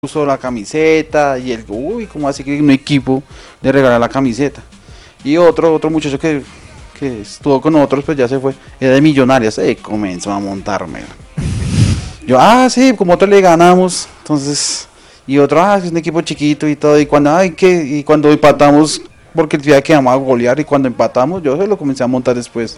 puso la camiseta y él, uy, ¿cómo así que un equipo le regala la camiseta? Y otro muchacho que estuvo con nosotros, pues ya se fue, era de Millonarias, comenzó a montarme. Yo, sí, como otro le ganamos, entonces, y otro, es un equipo chiquito y todo, y cuando empatamos, porque el día que íbamos a golear, y cuando empatamos, yo se lo comencé a montar después.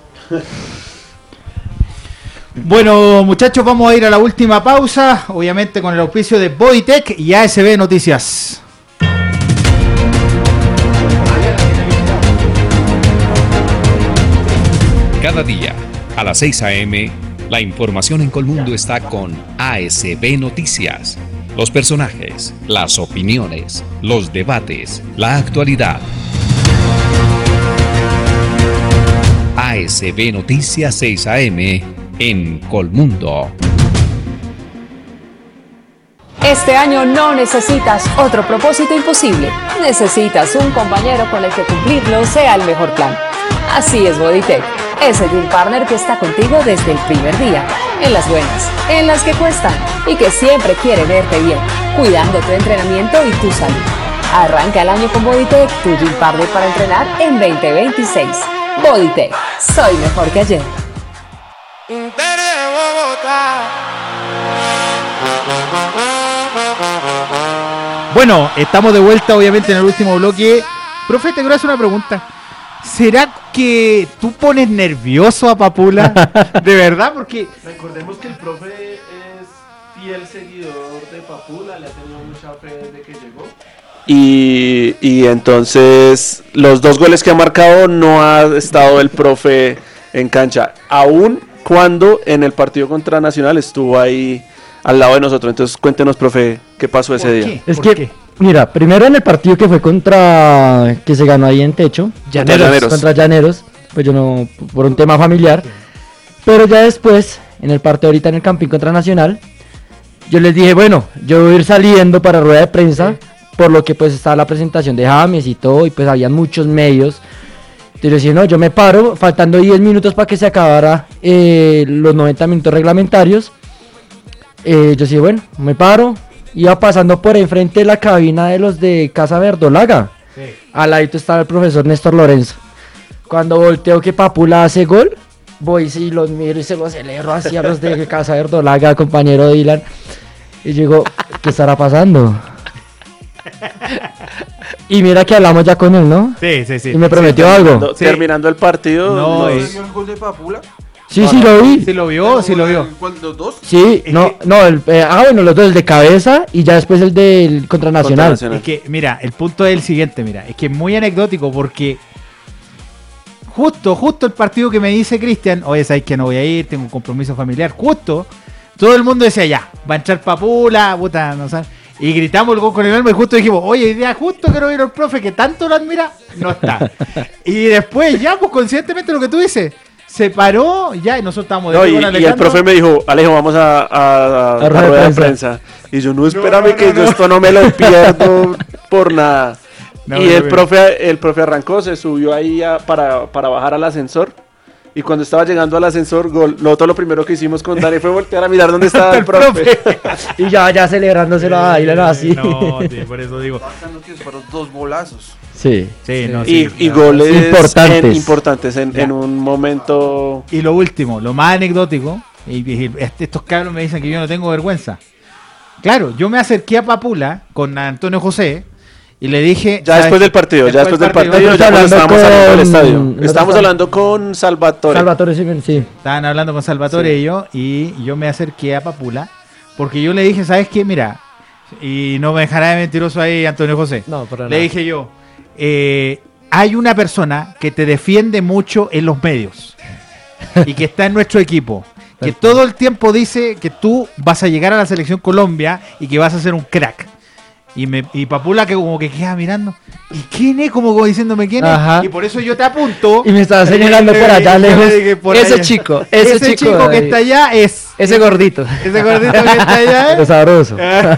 Bueno, muchachos, vamos a ir a la última pausa, obviamente con el auspicio de Bodytech y ASB Noticias. Cada día, a las 6 a.m., la información en Colmundo está con ASB Noticias. Los personajes, las opiniones, los debates, la actualidad. ASB Noticias 6 a.m. en Colmundo. Este año no necesitas otro propósito imposible. Necesitas un compañero con el que cumplirlo sea el mejor plan. Así es Bodytech, ese Gym Partner que está contigo desde el primer día, en las buenas, en las que cuestan y que siempre quiere verte bien, cuidando tu entrenamiento y tu salud. Arranca el año con Bodytech, tu Gym Partner para entrenar en 2026. Bodytech, soy mejor que ayer. Bueno, estamos de vuelta obviamente en el último bloque. Profe, te quiero hacer una pregunta. ¿Será que tú pones nervioso a Papula? ¿De verdad? Porque recordemos que el profe es fiel seguidor de Papula, le ha tenido mucha fe desde que llegó. Y entonces los 2 goles que ha marcado no ha estado el profe en cancha, aún cuando en el partido contra Nacional estuvo ahí al lado de nosotros. Entonces cuéntenos, profe, ¿qué pasó ese día? Es que, mira, primero en el partido que fue que se ganó ahí en Techo, contra Llaneros, pues yo no, por un tema familiar, pero ya después, en el partido ahorita en el Campín contra Nacional, yo les dije, bueno, yo voy a ir saliendo para rueda de prensa, por lo que pues estaba la presentación de James y todo, y pues habían muchos medios. Entonces yo decía, no, yo me paro, faltando 10 minutos para que se acabara los 90 minutos reglamentarios. Yo decía, bueno, me paro, iba pasando por enfrente de la cabina de los de Casa Verdolaga. Sí. Al ladito estaba el profesor Néstor Lorenzo. Cuando volteo que Papula hace gol, voy y los miro y se los celebro así a los de Casa Verdolaga, compañero Dylan. Y digo, ¿qué estará pasando? Y mira que hablamos ya con él, ¿no? Sí. Y me prometió algo. Terminando el partido. ¿No vio el gol de Papula? Sí, lo vi. Sí lo vio. ¿Los dos? Sí, los dos, el de cabeza y ya después el del contra Nacional. Es que, mira, el punto es el siguiente, es que es muy anecdótico porque justo el partido que me dice Cristian, oye, sabes que no voy a ir, tengo un compromiso familiar, justo, todo el mundo decía, ya, va a entrar Papula, puta, no sabes. Y gritamos el gol con el alma y justo dijimos, oye, idea justo quiero ir al profe que tanto lo admira, no está. Y después ya, pues conscientemente lo que tú dices, se paró ya y nosotros estábamos de y el profe me dijo, Alejo, vamos a rueda de prensa. Y yo, no, espérame yo esto no me lo pierdo por nada. Y el profe arrancó, se subió ahí para bajar al ascensor. Y cuando estaba llegando al ascensor, lo primero que hicimos con Dani fue voltear a mirar dónde estaba el profe. Y ya celebrándolo a Dylan así. No, por eso digo. Fueron 2 bolazos. Sí. Y goles importantes en un momento. Y lo último, lo más anecdótico, y estos cabros me dicen que yo no tengo vergüenza. Claro, yo me acerqué a Papula con Antonio José y le dije... Ya después del partido, ya estábamos saliendo del estadio. Estábamos hablando con Salvatore. Sí. Estaban hablando con Salvatore y yo me acerqué a Papula porque yo le dije, ¿sabes qué? Mira, y no me dejará de mentiroso ahí Antonio José. No, pero le dije yo, hay una persona que te defiende mucho en los medios y que está en nuestro equipo, que todo el tiempo dice que tú vas a llegar a la selección Colombia y que vas a ser un crack. Y Papula que como que queda mirando. ¿Y quién es? Como diciéndome quién es. Ajá. Y por eso yo te apunto. Y me estaba señalando por allá lejos. Ese chico que está allá es... Ese gordito. Ese gordito que está allá es... Lo sabroso.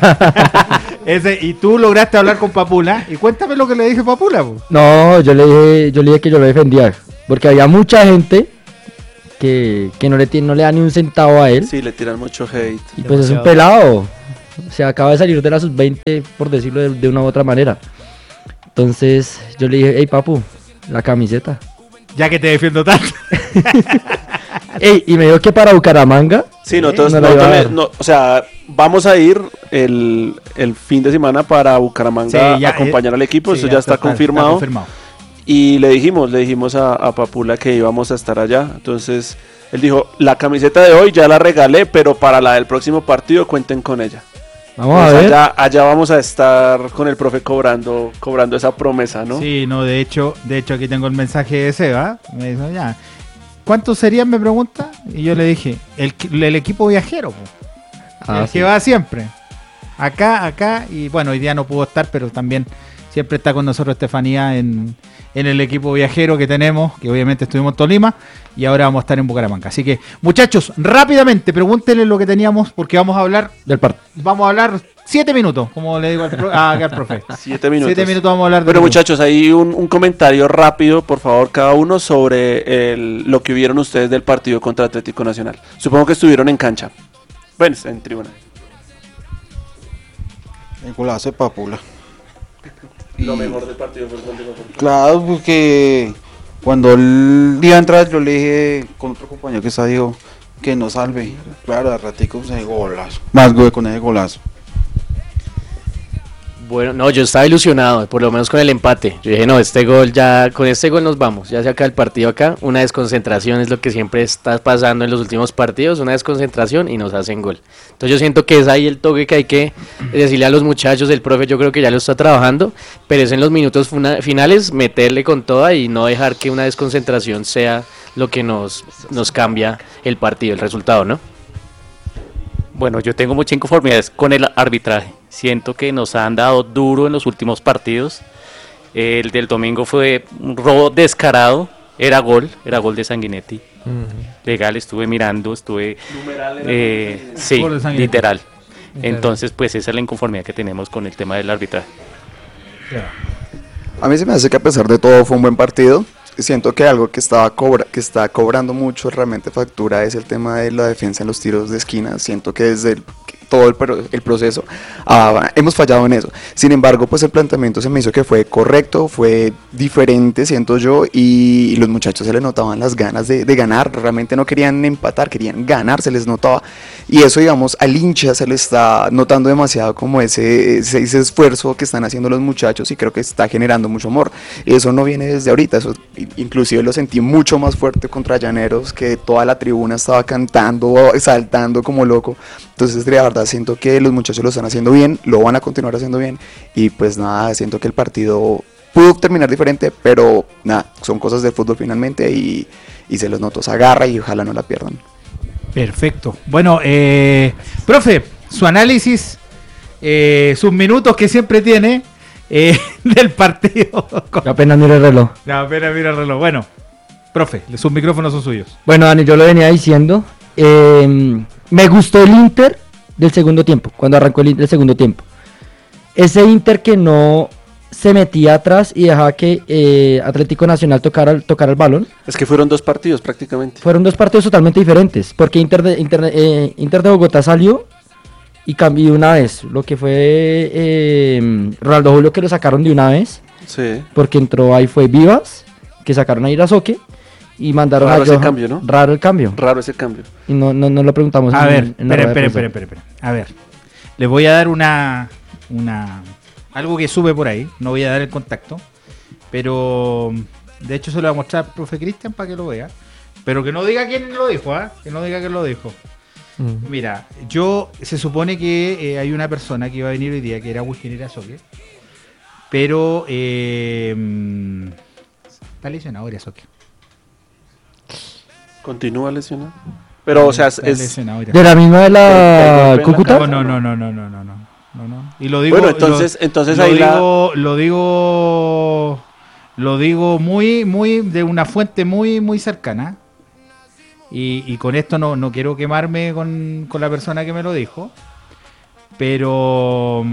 Y tú lograste hablar con Papula. Y cuéntame lo que le dije a Papula. Po. No, yo le dije que yo lo defendía. Porque había mucha gente que no le da ni un centavo a él. Sí, le tiran mucho hate. Y pues es un pelado. O sea, acaba de salir de la sub-20, por decirlo de una u otra manera. Entonces yo le dije, hey papu, la camiseta. Ya que te defiendo tanto. Ey, y me dijo que para Bucaramanga. Sí, nosotros o sea, vamos a ir el fin de semana para Bucaramanga a acompañar al equipo, eso ya está confirmado. Y le dijimos a Papula que íbamos a estar allá. Entonces él dijo, la camiseta de hoy ya la regalé, pero para la del próximo partido cuenten con ella. Vamos a ver. Allá vamos a estar con el profe cobrando esa promesa, ¿no? Sí, no, de hecho aquí tengo el mensaje de Seba. Me dijo, ya, ¿cuántos serían? Me pregunta. Y yo le dije, el equipo viajero, el que va siempre. Acá, y bueno, hoy día no pudo estar, pero también siempre está con nosotros Estefanía en el equipo viajero que tenemos, que obviamente estuvimos en Tolima, y ahora vamos a estar en Bucaramanga. Así que, muchachos, rápidamente, pregúntenle lo que teníamos, porque vamos a hablar del partido. Vamos a hablar 7 minutos, como le digo al profe. 7 minutos. 7 minutos vamos a hablar de. Pero muchachos, ahí un comentario rápido, por favor, cada uno sobre lo que vieron ustedes del partido contra Atlético Nacional. Supongo que estuvieron en cancha. Bueno, en tribuna. El golazo de Papula. Lo mejor del partido fue el gol de Papula. Claro, porque cuando él iba a entrar, yo le dije con otro compañero que está, dijo que no salve. Claro, a ratico ese golazo. Más güey con ese golazo. Bueno, no, yo estaba ilusionado, por lo menos con el empate. Yo dije, no, con este gol nos vamos, ya se acaba el partido acá. Una desconcentración es lo que siempre está pasando en los últimos partidos, una desconcentración y nos hacen gol. Entonces yo siento que es ahí el toque que hay que decirle a los muchachos, el profe yo creo que ya lo está trabajando, pero es en los minutos finales meterle con toda y no dejar que una desconcentración sea lo que nos cambia el partido, el resultado, ¿no? Bueno, yo tengo mucha inconformidad con el arbitraje. Siento que nos han dado duro en los últimos partidos. El del domingo fue un robo descarado. Era gol de Sanguinetti. Legal, estuve mirando, sí, literal. Entonces, pues esa es la inconformidad que tenemos con el tema del arbitraje. A mí se me hace que a pesar de todo fue un buen partido. Siento que algo que está cobrando mucho realmente factura es el tema de la defensa en los tiros de esquina. Siento que desde todo el proceso hemos fallado en eso. Sin embargo, pues el planteamiento se me hizo que fue correcto, fue diferente, siento yo, y los muchachos se les notaban las ganas de ganar. Realmente no querían empatar, querían ganar, se les notaba, y eso, digamos, al hincha se le está notando demasiado como ese esfuerzo que están haciendo los muchachos, y creo que está generando mucho amor. Y eso no viene desde ahorita, eso inclusive lo sentí mucho más fuerte contra Llaneros, que toda la tribuna estaba cantando, saltando como loco. Entonces, de verdad, siento que los muchachos lo están haciendo bien, lo van a continuar haciendo bien, y pues nada, siento que el partido pudo terminar diferente, pero nada, son cosas del fútbol finalmente, y se los notó, se agarra y ojalá no la pierdan. Perfecto. Bueno, profe, su análisis, sus minutos que siempre tiene del partido. Apenas mira el reloj. Bueno, profe, sus micrófonos son suyos. Bueno, Dani, yo lo venía diciendo. Me gustó el Inter del segundo tiempo, cuando arrancó el segundo tiempo. Ese Inter que no se metía atrás y dejaba que Atlético Nacional tocara el balón. Es que fueron 2 partidos prácticamente. Fueron 2 partidos totalmente diferentes, porque Inter de Bogotá salió y cambió una vez. Lo que fue Ronaldo Julio, que lo sacaron de una vez, sí, porque entró ahí fue Vivas, que sacaron a Irasoque. Y mandaron raro ese cambio, ¿no? Raro el cambio. Raro ese cambio. Y no lo preguntamos. A ver, espera. A ver, les voy a dar algo que sube por ahí. No voy a dar el contacto, pero de hecho se lo voy a mostrar al profe Cristian para que lo vea. Pero que no diga quién lo dijo, que no diga quién lo dijo. Mira, se supone que hay una persona que iba a venir hoy día, que era Agustín Irasoque, pero está lesionado Irasoque. Continúa lesionado. Pero, o sea, es de la misma de la Cúcuta. No. Y lo digo. Bueno, entonces ahí lo digo muy de una fuente muy cercana. Y con esto no quiero quemarme con la persona que me lo dijo. Pero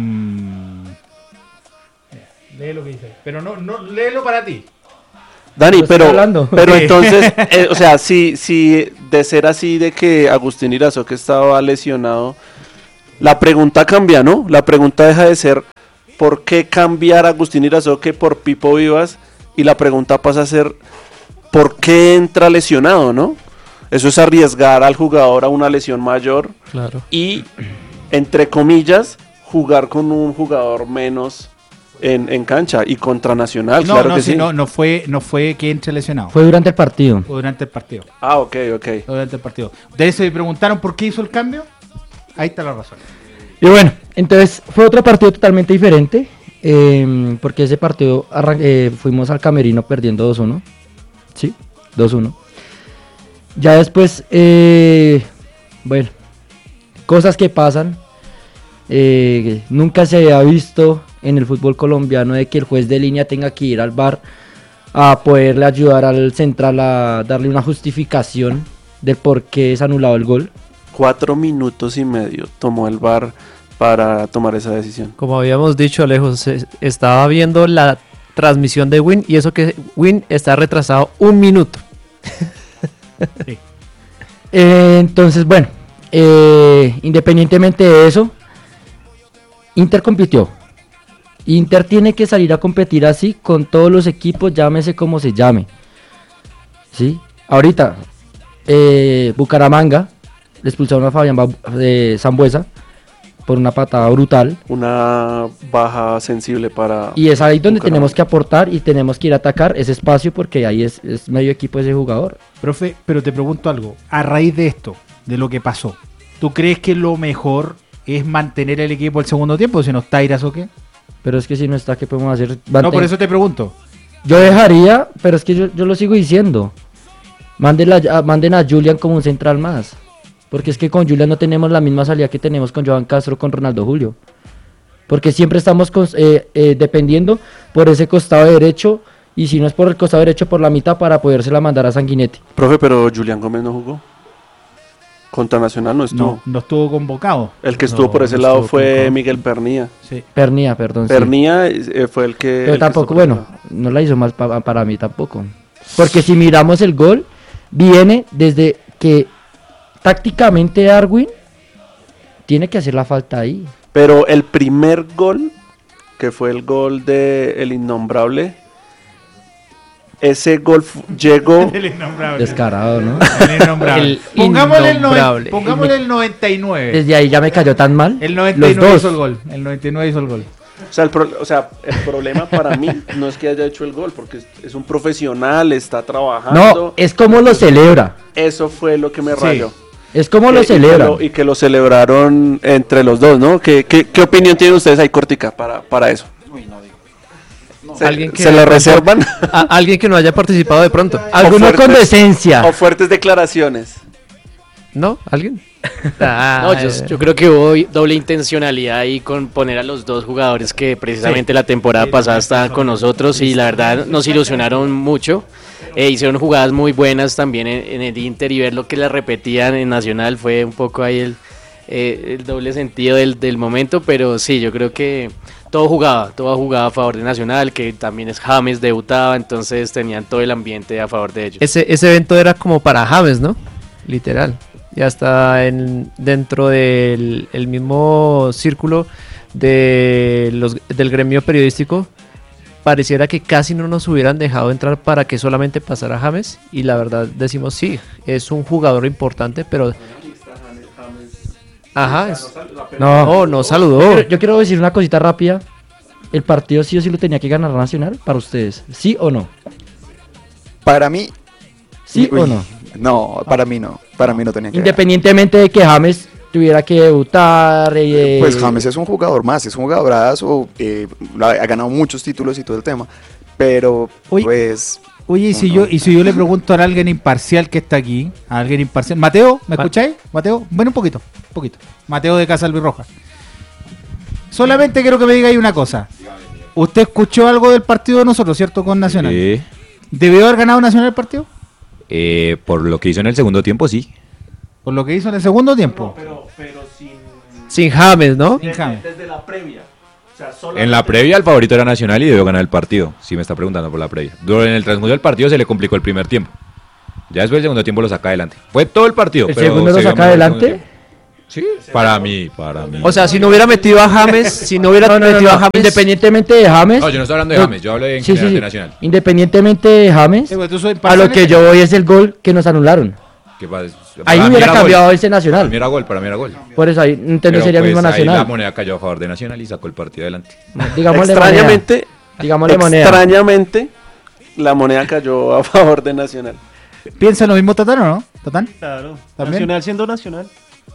lee lo que dice. Pero no léelo para ti. Dani, pero entonces, o sea, si de ser así de que Agustín Irasoque estaba lesionado, la pregunta cambia, ¿no? La pregunta deja de ser ¿por qué cambiar a Agustín Irazoque por Pipo Vivas? Y la pregunta pasa a ser ¿por qué entra lesionado, no? Eso es arriesgar al jugador a una lesión mayor. Claro. Y, entre comillas, jugar con un jugador menos en cancha y contra Nacional, claro que sí. No fue que entre lesionado. Fue durante el partido. Ah, ok. Fue durante el partido. Ustedes se preguntaron por qué hizo el cambio. Ahí está la razón. Y bueno, entonces fue otro partido totalmente diferente. Porque ese partido fuimos al camerino perdiendo 2-1. Sí, 2-1. Ya después, bueno, cosas que pasan. Nunca se había visto en el fútbol colombiano de que el juez de línea tenga que ir al VAR a poderle ayudar al central a darle una justificación del por qué es anulado el gol. 4 minutos y medio tomó el VAR para tomar esa decisión. Como habíamos dicho, Alejo, se estaba viendo la transmisión de Win y eso que Win está retrasado 1 minuto. Sí. Entonces, bueno, independientemente de eso, Inter compitió. Inter tiene que salir a competir así con todos los equipos, llámese como se llame. ¿Sí? Ahorita, Bucaramanga le expulsaron a Fabián Sambuesa por una patada brutal. Una baja sensible para... Y es ahí donde tenemos que aportar y tenemos que ir a atacar ese espacio porque ahí es medio equipo ese jugador. Profe, pero te pregunto algo. A raíz de esto, de lo que pasó, ¿tú crees que lo mejor es mantener el equipo el segundo tiempo? Si no está Irazoque. Pero es que si no está, ¿qué podemos hacer? No, por eso te pregunto. Yo dejaría, pero es que yo lo sigo diciendo. Manden a Julián como un central más. Porque es que con Julián no tenemos la misma salida que tenemos con Johan Castro, con Ronaldo Julio. Porque siempre estamos dependiendo por ese costado derecho. Y si no es por el costado derecho, por la mitad para podérsela mandar a Sanguinetti. Profe, pero Julián Gómez no jugó. Contra Nacional no estuvo. No estuvo convocado. El que estuvo por ese lado fue convocado. Miguel Pernía. Sí. Pernía, perdón. Pernía fue el que... Pero tampoco, bueno, no la hizo mal para mí tampoco. Porque si miramos el gol, viene desde que tácticamente Darwin tiene que hacer la falta ahí. Pero el primer gol, que fue el gol de El Innombrable... Ese gol llegó... El innombrable. Descarado, ¿no? El innombrable. Pongámosle el 99. Desde ahí ya me cayó tan mal. El 99 hizo el gol. El 99 hizo el gol. O sea, el problema para mí no es que haya hecho el gol, porque es un profesional, está trabajando. No, es como lo celebra. Eso fue lo que me rayó. Sí. Es como lo celebra. Y que lo celebraron entre los dos, ¿no? ¿Qué opinión tienen ustedes ahí, cortica, para eso? Uy, no digo. ¿Se lo reservan? Alguien que no haya participado de pronto. Alguno con decencia. O fuertes declaraciones. ¿No? ¿Alguien? No, yo creo que hubo doble intencionalidad ahí con poner a los dos jugadores que precisamente la temporada pasada estaban con nosotros y la verdad nos ilusionaron mucho. Hicieron jugadas muy buenas también en el Inter y ver lo que le repetían en Nacional fue un poco ahí el doble sentido del momento, pero sí, yo creo que todo jugaba a favor de Nacional, que también es James, debutaba, entonces tenían todo el ambiente a favor de ellos. Ese evento era como para James, ¿no? Literal. Y hasta dentro del mismo círculo del gremio periodístico, pareciera que casi no nos hubieran dejado entrar para que solamente pasara James. Y la verdad decimos, sí, es un jugador importante, pero... Ajá. No saludó. Yo quiero decir una cosita rápida. ¿El partido sí o sí lo tenía que ganar Nacional para ustedes? ¿Sí o no? Para mí... ¿Sí o no? No, para mí no. Para mí no tenía que Independientemente de que James tuviera que debutar... Pues James es un jugador más, es un jugadorazo, ha ganado muchos títulos y todo el tema, pero pues... Oye, y si yo le pregunto a alguien imparcial que está aquí, a alguien imparcial... Mateo, ¿me escucháis? Mateo, ven un poquito. Mateo de Casa Albirroja. Solamente quiero que me digáis una cosa. ¿Usted escuchó algo del partido de nosotros, cierto, con Nacional? Sí. ¿Debió haber ganado Nacional el partido? Por lo que hizo en el segundo tiempo, sí. ¿Por lo que hizo en el segundo tiempo? Pero sin James, ¿no? Desde la previa. O sea, en la previa el favorito era Nacional y debió ganar el partido, si me está preguntando por la previa. En el transcurso del partido se le complicó el primer tiempo. Ya después el segundo tiempo lo saca adelante. Fue todo el partido. ¿El segundo lo saca adelante? Sí, para mí. O sea, si no hubiera metido a James, independientemente de James. No, yo no estoy hablando de James, yo hablo en general de Nacional. Independientemente de James, a lo que yo voy es el gol que nos anularon. Ahí hubiera cambiado ese Nacional. Para mí era gol. Por eso ahí entonces sería mismo Nacional. Ahí la moneda cayó a favor de Nacional y sacó el partido adelante. Extrañamente, moneda. La moneda cayó a favor de Nacional. ¿Piensa lo mismo Tatán o no? ¿Tatán? Claro. ¿También? Nacional siendo Nacional.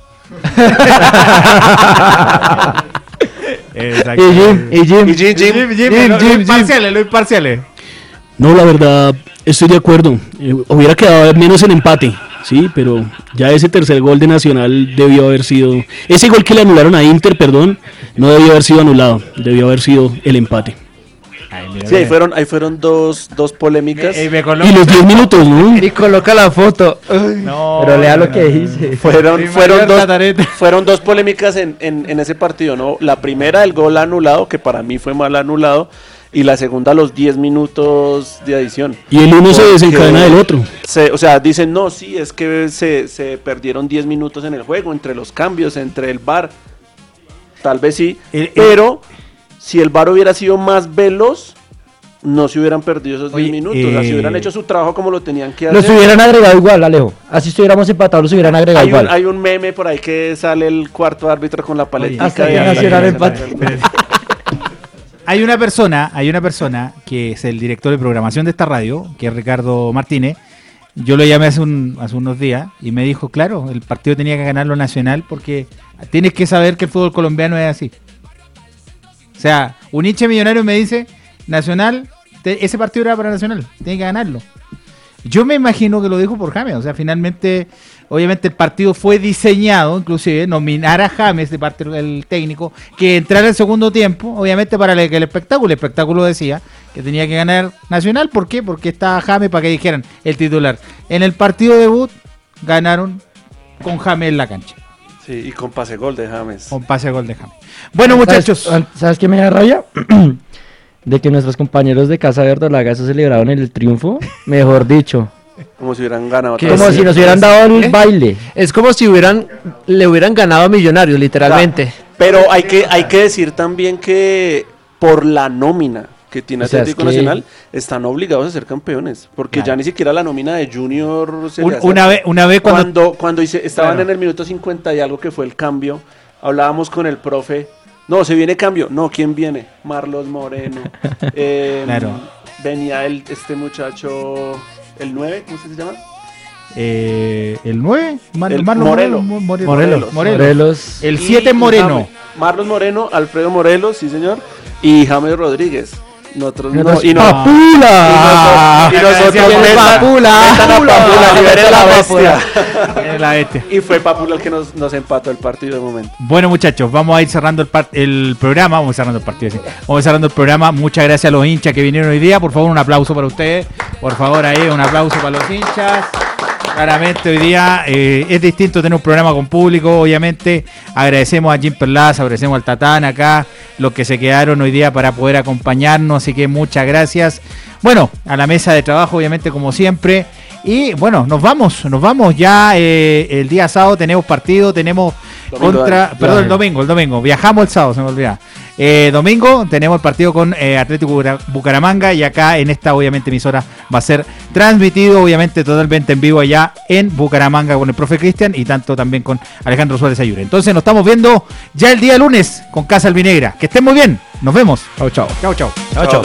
Y Jim. Parciales. No, la verdad, estoy de acuerdo. Hubiera quedado menos en empate, sí, pero ya ese tercer gol de Nacional debió haber sido... Ese gol que le anularon a Inter, no debió haber sido anulado, debió haber sido el empate. Sí, ahí fueron dos polémicas. Y los 10 minutos, ¿no? Y coloca la foto. No, pero lea lo que dice. Fueron dos polémicas en ese partido, ¿no? La primera, el gol anulado, que para mí fue mal anulado. Y la segunda, los 10 minutos de adición. Y el uno se desencadena del otro. O sea, dicen, no, sí, es que se perdieron 10 minutos en el juego, entre los cambios, entre el VAR. Tal vez sí, pero si el VAR hubiera sido más veloz, no se hubieran perdido esos 10 minutos. O sea, si hubieran hecho su trabajo como lo tenían que hacer. Los hubieran agregado igual, Alejo. Así estuviéramos empatados, los hubieran agregado igual. Hay un meme por ahí que sale el cuarto árbitro con la paletica. Hasta que Nacional empate. Hay una persona que es el director de programación de esta radio, que es Ricardo Martínez. Yo lo llamé hace unos días y me dijo, claro, el partido tenía que ganarlo Nacional porque tienes que saber que el fútbol colombiano es así. O sea, un hincha millonario me dice, Nacional, ese partido era para Nacional, tiene que ganarlo. Yo me imagino que lo dijo por James, o sea, finalmente, obviamente el partido fue diseñado, inclusive, nominar a James de parte del técnico, que entrara el segundo tiempo, obviamente para que el espectáculo decía que tenía que ganar Nacional. ¿Por qué? Porque estaba James para que dijeran el titular. En el partido debut ganaron con James en la cancha. Sí, y con pase gol de James. Bueno, muchachos. ¿Sabes qué me da rabia? De que nuestros compañeros de Casa Verdolaga se celebraron el triunfo, mejor dicho. Como si hubieran ganado. Como si nos hubieran dado el baile. Es como si le hubieran ganado a Millonarios, literalmente. Claro, pero hay que decir también que por la nómina que tiene Atlético Nacional, están obligados a ser campeones. Porque ya ni siquiera la nómina de Junior se una vez cuando estaban en el minuto 50 y algo que fue el cambio, hablábamos con el profe. No, se viene cambio. No, ¿quién viene? Marlos Moreno. Venía este muchacho, el 9, ¿cómo se llama? El 9, Morelos. El 7 Moreno. Marlos Moreno, Alfredo Morelos, sí señor. Y James Rodríguez. Nosotros ¡Papula! Y nosotros la bestia. Y fue Papula el que nos empató el partido de momento. Bueno, muchachos, vamos a ir cerrando el programa. Vamos cerrando el partido, sí. Vamos cerrando el programa. Muchas gracias a los hinchas que vinieron hoy día. Por favor, un aplauso para ustedes. Por favor, ahí, un aplauso para los hinchas. Claramente hoy día es distinto tener un programa con público, obviamente. Agradecemos a Jim Perlaza, agradecemos al Tatán acá, los que se quedaron hoy día para poder acompañarnos, así que muchas gracias. Bueno, a la mesa de trabajo, obviamente, como siempre. Y bueno, nos vamos ya el día sábado tenemos partido, tenemos el domingo, viajamos el sábado, se me olvidaba. Domingo tenemos el partido con Atlético Bucaramanga y acá en esta obviamente emisora va a ser transmitido obviamente totalmente en vivo allá en Bucaramanga con el profe Cristian y tanto también con Alejandro Suárez Ayure. Entonces nos estamos viendo ya el día lunes con Casa Albinegra. Que estén muy bien, nos vemos. Chao. Chao.